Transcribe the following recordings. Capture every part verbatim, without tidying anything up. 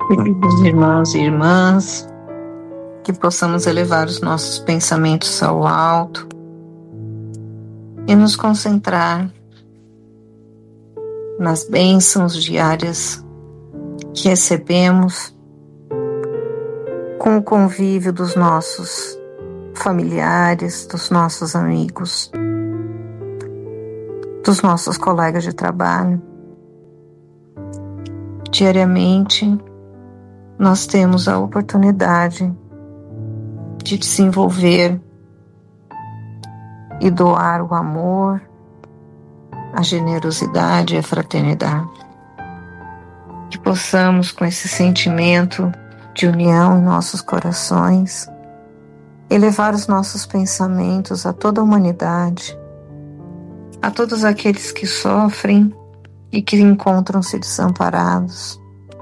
Queridos irmãos e irmãs, que possamos elevar os nossos pensamentos ao alto e nos concentrar nas bênçãos diárias que recebemos com o convívio dos nossos familiares, dos nossos amigos, dos nossos colegas de trabalho. Diariamente, nós temos a oportunidade de desenvolver e doar o amor, a generosidade e a fraternidade. Que possamos, com esse sentimento de união em nossos corações, elevar os nossos pensamentos a toda a humanidade, a todos aqueles que sofrem e que encontram-se desamparados.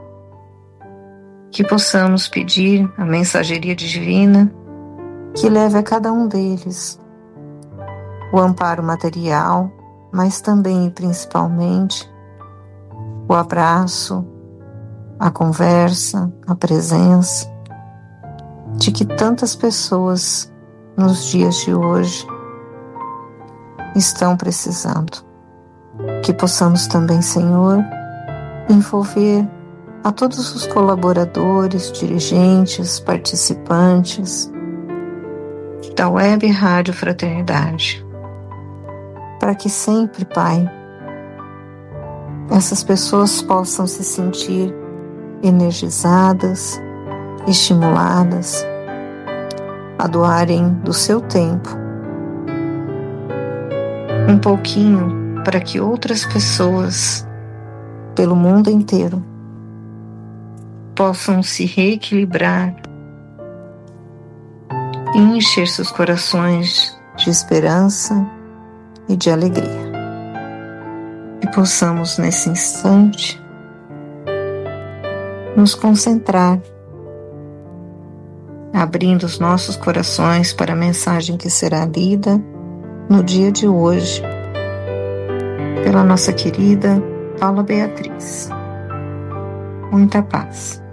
Que possamos pedir a mensageria divina que leve a cada um deles o amparo material, mas também e principalmente o abraço, a conversa, a presença, de que tantas pessoas nos dias de hoje estão precisando. Que possamos também, Senhor, envolver a todos os colaboradores, dirigentes, participantes da Web Rádio Fraternidade, para que sempre, Pai, essas pessoas possam se sentir energizadas, estimuladas a doarem do seu tempo um pouquinho para que outras pessoas pelo mundo inteiro possam se reequilibrar e encher seus corações de esperança e de alegria. E possamos nesse instante nos concentrar, abrindo os nossos corações para a mensagem que será lida no dia de hoje pela nossa querida Paula Beatriz. Muita paz.